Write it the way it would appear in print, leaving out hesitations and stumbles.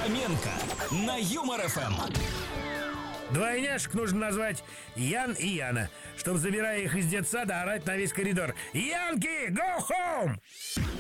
Фоменко на Юмор ФМ. Двойняшек нужно назвать Ян и Яна, чтобы, забирая их из детсада, орать на весь коридор: «Янки, go home!»